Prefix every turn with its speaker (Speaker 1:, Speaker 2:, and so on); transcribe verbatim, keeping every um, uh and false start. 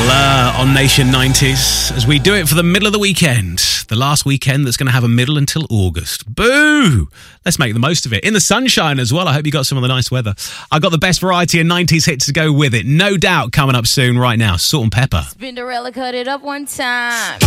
Speaker 1: Blur on Nation nineties as we do it for the middle of the weekend. The last weekend that's going to have a middle until August. Boo! Let's make the most of it. In the sunshine as well. I hope you got some of the nice weather. I've got the best variety of nineties hits to go with it. No doubt coming up soon right now. Salt and Pepper.
Speaker 2: Spinderella cut it up one time.